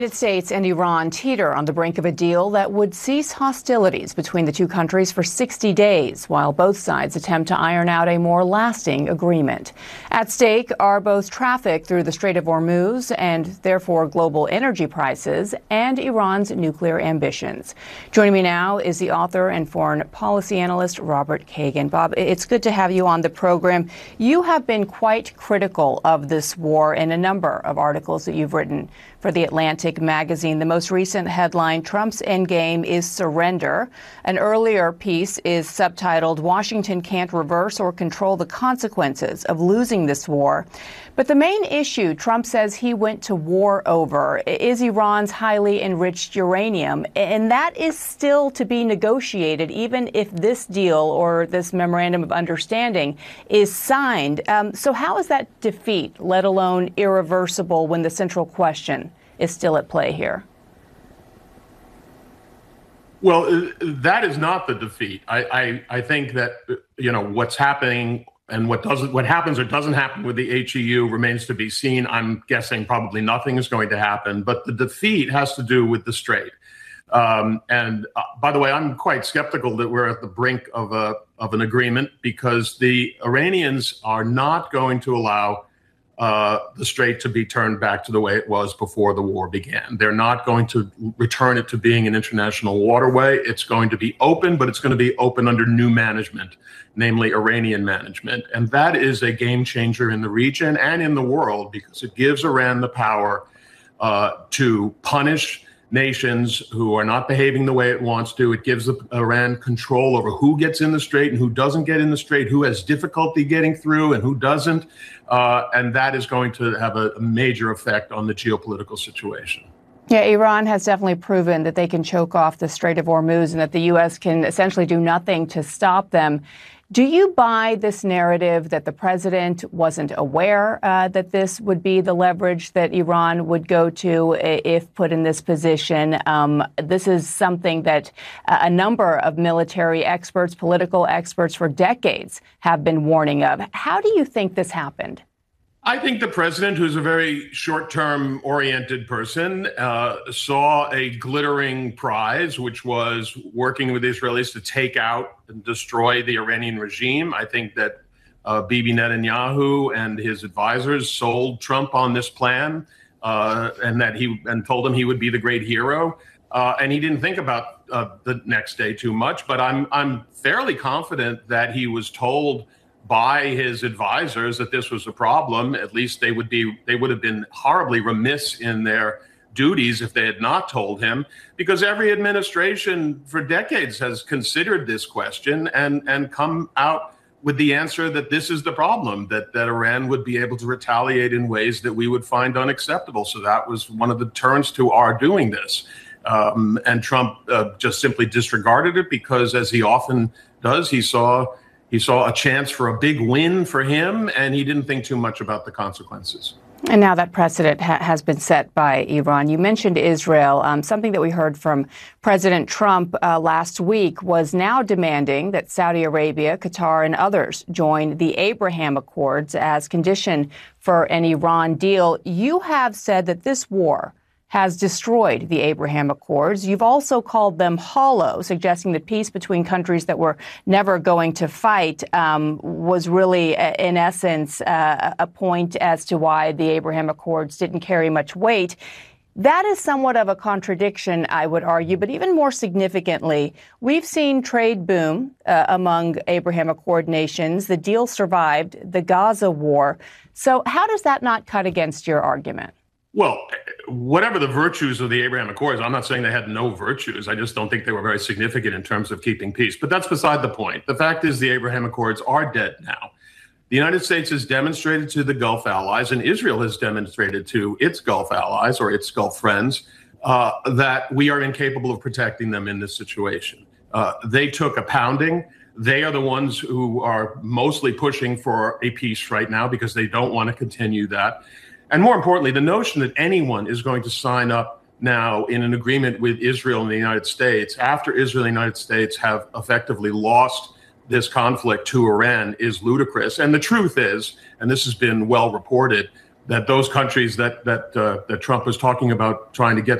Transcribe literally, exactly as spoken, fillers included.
The United States and Iran teeter on the brink of a deal that would cease hostilities between the two countries for sixty days, while both sides attempt to iron out a more lasting agreement. At stake are both traffic through the Strait of Hormuz and therefore global energy prices and Iran's nuclear ambitions. Joining me now is the author and foreign policy analyst Robert Kagan. Bob, it's good to have you on the program. You have been quite critical of this war in a number of articles that you've written for The Atlantic magazine. The most recent headline, Trump's endgame is surrender. An earlier piece is subtitled, Washington can't reverse or control the consequences of losing this war. But the main issue Trump says he went to war over is Iran's highly enriched uranium. And that is still to be negotiated, even if this deal or this memorandum of understanding is signed. Um, so how is that defeat, let alone irreversible, when the central question is still at play here? Well, that is not the defeat. I, I, I think that, you know, what's happening and what doesn't, what happens or doesn't happen with the H E U remains to be seen. I'm guessing probably nothing is going to happen, but the defeat has to do with the Strait. Um, and uh, by the way, I'm quite skeptical that we're at the brink of a of an agreement, because the Iranians are not going to allow Uh, the Strait to be turned back to the way it was before the war began. They're not going to return it to being an international waterway. It's going to be open, but it's going to be open under new management, namely Iranian management. And that is a game changer in the region and in the world, because it gives Iran the power uh, to punish nations who are not behaving the way it wants to. It gives Iran control over who gets in the Strait and who doesn't get in the Strait, who has difficulty getting through and who doesn't. Uh, and that is going to have a, a major effect on the geopolitical situation. Yeah, Iran has definitely proven that they can choke off the Strait of Hormuz and that the U S can essentially do nothing to stop them. Do you buy this narrative that the president wasn't aware uh, that this would be the leverage that Iran would go to if put in this position? Um, this is something that a number of military experts, political experts for decades have been warning of. How do you think this happened? I think the president, who's a very short-term oriented person, uh, saw a glittering prize, which was working with the Israelis to take out and destroy the Iranian regime. I think that uh, Bibi Netanyahu and his advisors sold Trump on this plan, uh, and that he and told him he would be the great hero. Uh, and he didn't think about uh, the next day too much. But I'm I'm fairly confident that he was told by his advisors that this was a problem. At least they would be they would have been horribly remiss in their duties if they had not told him, because every administration for decades has considered this question and and come out with the answer that this is the problem, that that Iran would be able to retaliate in ways that we would find unacceptable. So that was one of the turns to our doing this. Um, and Trump uh, just simply disregarded it because, as he often does, he saw He saw a chance for a big win for him, and he didn't think too much about the consequences. And now that precedent ha- has been set by Iran. You mentioned Israel. Um, something that we heard from President Trump uh, last week was now demanding that Saudi Arabia, Qatar, and others join the Abraham Accords as condition for an Iran deal. You have said that this war has destroyed the Abraham Accords. You've also called them hollow, suggesting that peace between countries that were never going to fight um, was really, uh, in essence, uh, a point as to why the Abraham Accords didn't carry much weight. That is somewhat of a contradiction, I would argue, but even more significantly, we've seen trade boom uh, among Abraham Accord nations. The deal survived the Gaza war. So how does that not cut against your argument? Well, whatever the virtues of the Abraham Accords, I'm not saying they had no virtues. I just don't think they were very significant in terms of keeping peace. But that's beside the point. The fact is the Abraham Accords are dead now. The United States has demonstrated to the Gulf allies, and Israel has demonstrated to its Gulf allies or its Gulf friends, uh, that we are incapable of protecting them in this situation. Uh, they took a pounding. They are the ones who are mostly pushing for a peace right now because they don't want to continue that. And more importantly, the notion that anyone is going to sign up now in an agreement with Israel and the United States after Israel and the United States have effectively lost this conflict to Iran is ludicrous. And the truth is, and this has been well reported, that those countries that that uh, that Trump was talking about trying to get